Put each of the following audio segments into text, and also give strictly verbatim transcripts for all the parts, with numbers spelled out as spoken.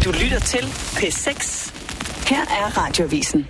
Du lytter til P seks. Her er Radioavisen.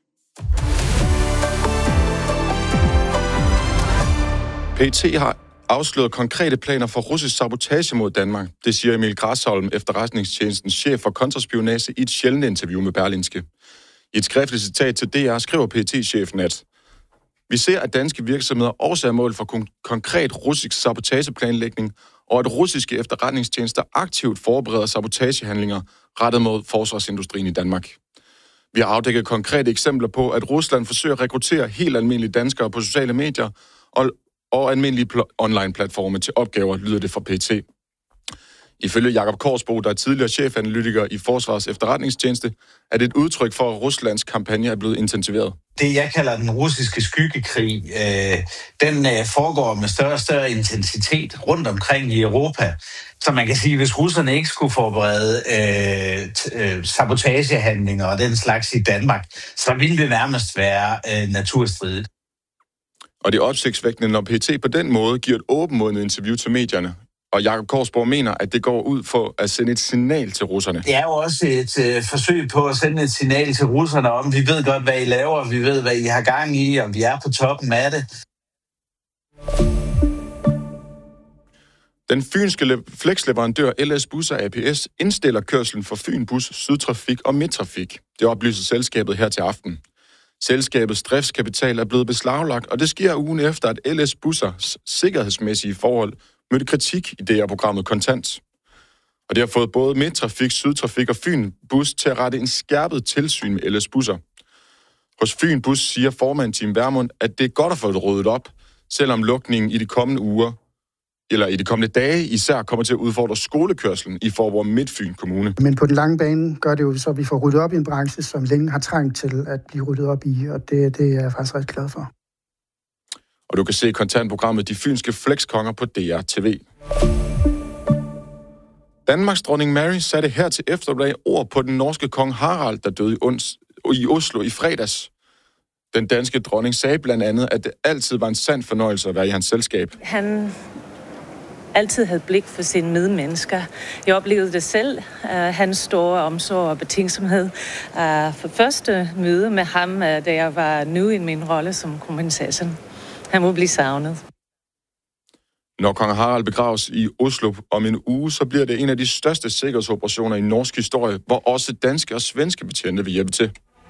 P T har afsløret konkrete planer for russisk sabotage mod Danmark. Det siger Emil Græsholm, efterretningstjenestens chef for kontraspionage, i et sjældent interview med Berlingske. I et skriftligt citat til D R skriver P T-chefen, at vi ser, at danske virksomheder også er mål for kon- konkret russisk sabotageplanlægning, og at russiske efterretningstjenester aktivt forbereder sabotagehandlinger rettet mod forsvarsindustrien i Danmark. Vi har afdækket konkrete eksempler på, at Rusland forsøger at rekruttere helt almindelige danskere på sociale medier og, og almindelige pl- online-platforme til opgaver, lyder det fra P T. Ifølge Jakob Korsbo, der er tidligere chefanalytiker i Forsvars Efterretningstjeneste, er det et udtryk for, at Ruslands kampagne er blevet intensiveret. Det, jeg kalder den russiske skyggekrig, øh, den øh, foregår med større og større intensitet rundt omkring i Europa. Så man kan sige, at hvis russerne ikke skulle forberede øh, t- øh, sabotagehandlinger og den slags i Danmark, så ville det nærmest være øh, naturstridigt. Og det er opsigtsvækkende, når P T på den måde giver et åbenmålet interview til medierne. Og Jakob Korsborg mener, at det går ud for at sende et signal til russerne. Det er jo også et øh, forsøg på at sende et signal til russerne om, vi ved godt, hvad I laver, vi ved, hvad I har gang i, og vi er på toppen af det. Den fynske flexleverandør L S Busser A P S indstiller kørslen for Fyn Bus, Sydtrafik og Midttrafik. Det oplyser selskabet her til aften. Selskabets driftskapital er blevet beslaglagt, og det sker ugen efter, at L S Bussers sikkerhedsmæssige forhold mødte kritik i D R-programmet Kontant. Og det har fået både Midttrafik, Sydtrafik og Fyn Bus til at rette en skærpet tilsyn med L S Busser. Hos Fyn Bus siger formand Tim Vermund, at det er godt at få det ryddet op, selvom lukningen i de kommende uger, eller i de kommende dage, især kommer til at udfordre skolekørslen i Faaborg Midtfyn Kommune. Men på den lange bane gør det jo så, at vi får ryddet op i en branche, som længe har trængt til at blive ryddet op i, og det, det er jeg faktisk ret glad for. Og du kan se kontantprogrammet De Fynske Flexkonger på D R T V. Danmarks dronning Mary satte her til eftermiddag ord på den norske kong Harald, der døde i, ons, i Oslo i fredags. Den danske dronning sagde blandt andet, at det altid var en sand fornøjelse at være i hans selskab. Han altid havde blik for sine medmennesker. Jeg oplevede det selv, uh, hans store omsorg og betænksomhed. Uh, for første møde med ham, uh, da jeg var ny i min rolle som kronprinsesse. Han må blive savnet. Når kong Harald begraves i Oslo om en uge, så bliver det en af de største sikkerhedsoperationer i norsk historie, hvor også danske og svenske betjente vil hjælpe til.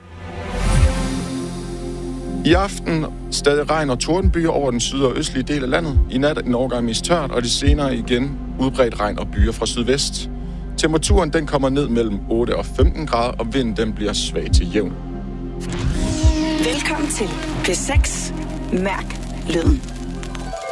I aften stadig regn og tordenbyer over den syd- og østlige del af landet. I nat er den overgang mest tørt, og det senere igen udbredt regn og byer fra sydvest. Temperaturen den kommer ned mellem otte og femten grader, og vinden den bliver svag til jævn. Velkommen til P seks. Mærk lyden.